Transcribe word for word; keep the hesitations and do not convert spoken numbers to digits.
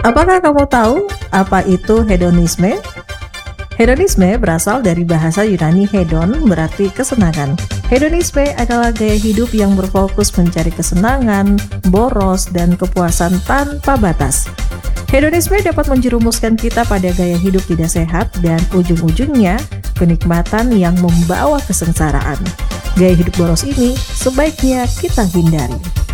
Apakah kamu tahu apa itu hedonisme? Hedonisme berasal dari bahasa Yunani hedon, berarti kesenangan. Hedonisme adalah gaya hidup yang berfokus mencari kesenangan, boros, dan kepuasan tanpa batas. Hedonisme dapat menjerumuskan kita pada gaya hidup tidak sehat dan ujung-ujungnya kenikmatan yang membawa kesengsaraan. Gaya hidup boros ini sebaiknya kita hindari.